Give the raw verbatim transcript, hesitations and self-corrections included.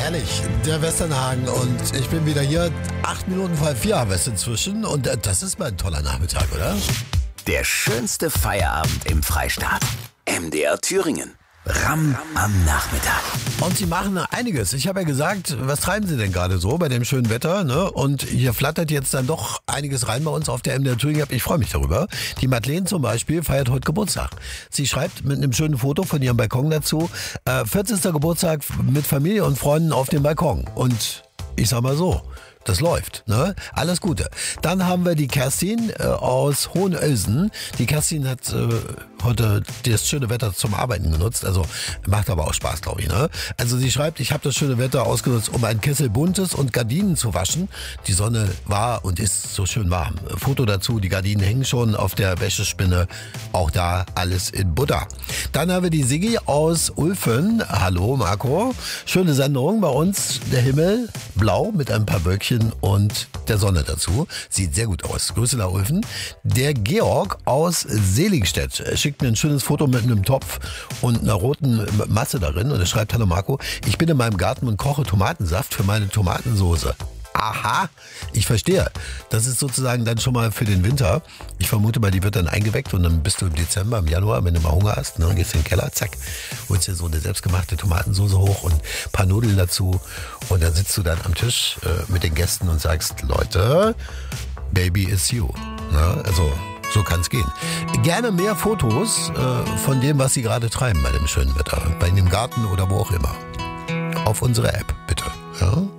Herrlich, der Westernhagen und ich bin wieder hier. Acht Minuten vor vier haben wir es inzwischen und das ist mal ein toller Nachmittag, oder? Der schönste Feierabend im Freistaat. M D R Thüringen. Ramm am Nachmittag. Und Sie machen einiges. Ich habe ja gesagt, was treiben Sie denn gerade so bei dem schönen Wetter? Ne? Und hier flattert jetzt dann doch einiges rein bei uns auf der M D R Thüringen. Ich freue mich darüber. Die Madeleine zum Beispiel feiert heute Geburtstag. Sie schreibt mit einem schönen Foto von ihrem Balkon dazu, äh, vierzigster Geburtstag mit Familie und Freunden auf dem Balkon. Und ich sag mal so, das läuft, ne? Alles Gute. Dann haben wir die Kerstin äh, aus Hohenösen. Die Kerstin hat äh, heute das schöne Wetter zum Arbeiten genutzt. Also macht aber auch Spaß, glaube ich, ne? Also sie schreibt, ich habe das schöne Wetter ausgenutzt, um einen Kessel Buntes und Gardinen zu waschen. Die Sonne war und ist so schön warm. Foto dazu, die Gardinen hängen schon auf der Wäschespinne. Auch da alles in Butter. Dann haben wir die Siggi aus Ulfen. Hallo Marco. Schöne Sendung bei uns. Der Himmel blau mit ein paar Wölkchen und der Sonne dazu. Sieht sehr gut aus. Grüße nach Ulfen. Der Georg aus Seligstedt schickt mir ein schönes Foto mit einem Topf und einer roten Masse darin und er schreibt, hallo Marco, ich bin in meinem Garten und koche Tomatensaft für meine Tomatensoße. Aha, ich verstehe. Das ist sozusagen dann schon mal für den Winter. Ich vermute mal, die wird dann eingeweckt und dann bist du im Dezember, im Januar, wenn du mal Hunger hast, ne, dann gehst du in den Keller, zack, holst dir so eine selbstgemachte Tomatensoße hoch und ein paar Nudeln dazu und dann sitzt du dann am Tisch äh, mit den Gästen und sagst, Leute, Baby is you. Ne? Also so kann es gehen. Gerne mehr Fotos äh, von dem, was Sie gerade treiben bei dem schönen Wetter, bei dem Garten oder wo auch immer. Auf unsere App, bitte. Ja?